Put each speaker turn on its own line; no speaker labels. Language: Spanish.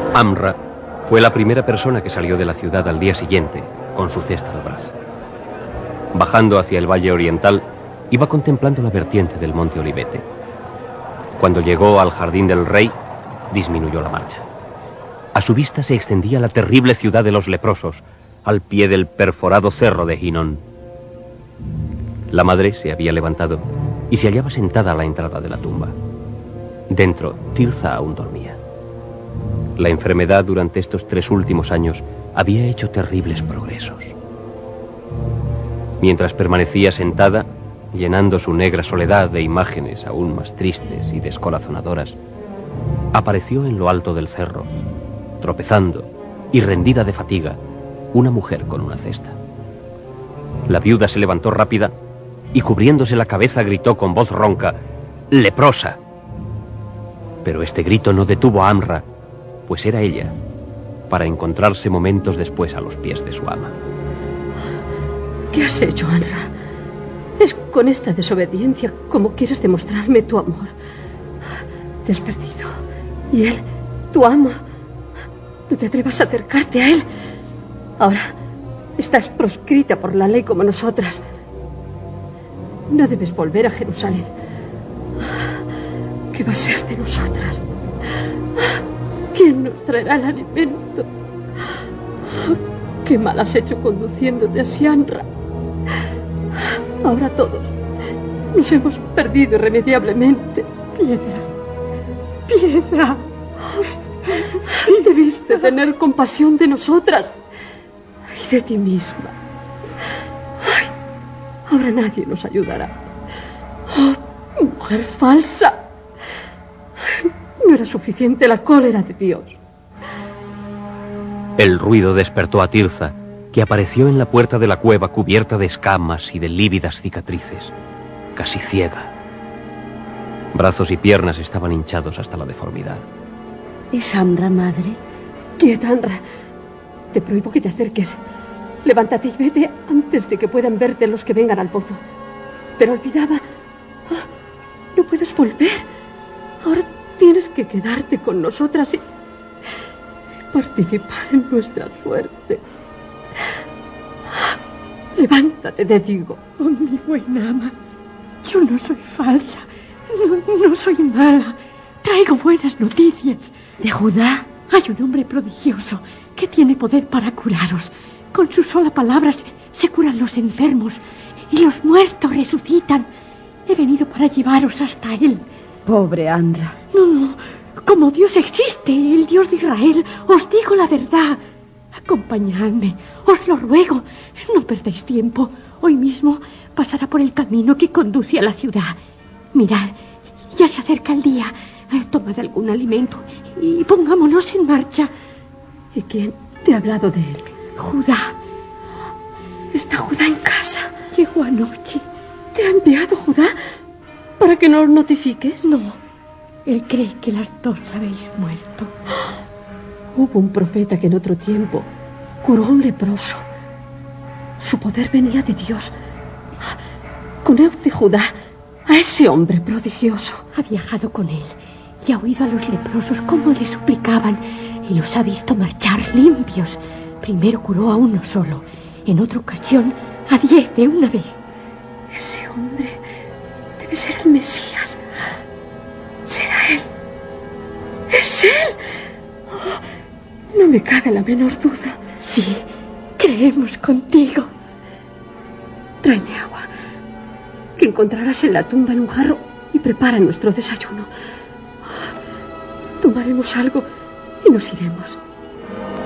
Amra fue la primera persona que salió de la ciudad al día siguiente, con su cesta al brazo. Bajando hacia el valle oriental, iba contemplando la vertiente del monte Olivete. Cuando llegó al jardín del rey, disminuyó la marcha. A su vista se extendía la terrible ciudad de los leprosos, al pie del perforado cerro de Hinón. La madre se había levantado y se hallaba sentada a la entrada de la tumba. Dentro, Tirza aún dormía. La enfermedad durante estos 3 últimos años había hecho terribles progresos. Mientras permanecía sentada, llenando su negra soledad de imágenes aún más tristes y descorazonadoras, apareció en lo alto del cerro, tropezando y rendida de fatiga, una mujer con una cesta. La viuda se levantó rápida y, cubriéndose la cabeza, gritó con voz ronca: ¡leprosa! Pero este grito no detuvo a Amra, pues era ella, para encontrarse momentos después a los pies de su ama.
¿Qué has hecho, Amra? ¿Es con esta desobediencia como quieres demostrarme tu amor? Te has perdido. Y él, tu ama, no te atrevas a acercarte a él. Ahora estás proscrita por la ley como nosotras. No debes volver a Jerusalén. ¿Qué va a ser de nosotras? ¿Quién nos traerá el alimento? Qué mal has hecho conduciéndote a Amra. Ahora todos nos hemos perdido irremediablemente. Piedra. Debiste tener compasión de nosotras y de ti misma. Ay, ahora nadie nos ayudará. Oh, mujer falsa. No era suficiente la cólera de Dios.
El ruido despertó a Tirza, que apareció en la puerta de la cueva cubierta de escamas y de lívidas cicatrices, casi ciega. Brazos y piernas estaban hinchados hasta la deformidad.
¿Es Amra, madre?
Quieta, Amra. Te prohíbo que te acerques. Levántate y vete antes de que puedan verte los que vengan al pozo. Pero olvidaba. No puedes volver. Ahora tienes que quedarte con nosotras y participar en nuestra suerte. Levántate, te digo.
Oh, mi buena ama, yo no soy falsa, no soy mala. Traigo buenas noticias.
¿De Judá?
Hay un hombre prodigioso que tiene poder para curaros. Con su sola palabra se curan los enfermos y los muertos resucitan. He venido para llevaros hasta él.
Pobre Amra.
No, como Dios existe, el Dios de Israel, os digo la verdad. Acompañadme, os lo ruego. No perdéis tiempo. Hoy mismo pasará por el camino que conduce a la ciudad. Mirad, ya se acerca el día. Tomad algún alimento y pongámonos en marcha.
¿Y quién te ha hablado de él?
Judá.
¿Está Judá en casa?
Llegó anoche.
¿Te ha enviado Judá para que nos notifiques?
No, él cree que las dos habéis muerto.
Hubo un profeta que en otro tiempo curó a un leproso. Su poder venía de Dios. Conoce Judá a ese hombre prodigioso.
Ha viajado con él y ha oído a los leprosos cómo le suplicaban y los ha visto marchar limpios. Primero curó a uno solo, en otra ocasión a 10 de una vez.
Ese hombre debe ser el Mesías. ¿Será él? ¡Es él! Oh, no me cabe la menor duda.
Sí, creemos contigo.
Tráeme agua, que encontrarás en la tumba en un jarro, y prepara nuestro desayuno. Tomaremos algo y nos iremos.